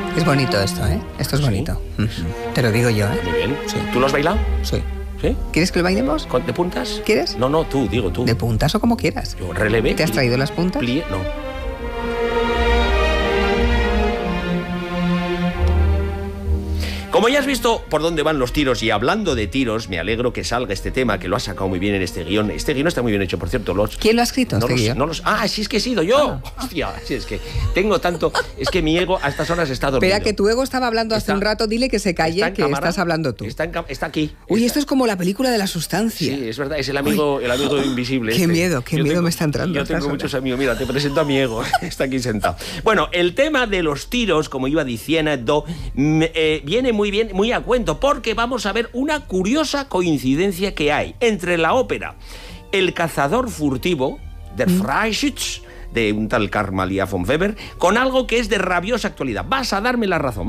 Es bonito esto, ¿eh? Esto es bonito. Sí. Te lo digo yo, ¿eh? Muy bien. Sí. ¿Tú lo has bailado? Sí. ¿Sí? ¿Quieres que lo bailemos? ¿De puntas? ¿Quieres? No, tú, digo tú. ¿De puntas o como quieras? Yo relevé. ¿Te has traído las puntas? No. Como ya has visto por dónde van los tiros, y hablando de tiros, me alegro que salga este tema, que lo has sacado muy bien en este guión. Este guión está muy bien hecho, por cierto. ¿Quién lo ha escrito? Sí, es que he sido yo. Hostia, sí, es que tengo tanto... Es que mi ego a estas horas está dormido. Espera, que tu ego estaba hablando hace un rato. Dile que se calle, que estás hablando tú. Está aquí. Uy, esto es como la película de la sustancia. Sí, es verdad, es el amigo invisible. Qué miedo me está entrando. Yo tengo muchos amigos. Mira, te presento a mi ego. Está aquí sentado. Bueno, el tema de los tiros, como iba diciendo, viene muy bien, muy a cuento, porque vamos a ver una curiosa coincidencia que hay entre la ópera El cazador furtivo, Der Freischütz, de un tal Carl Maria von Weber, con algo que es de rabiosa actualidad. Vas a darme la razón.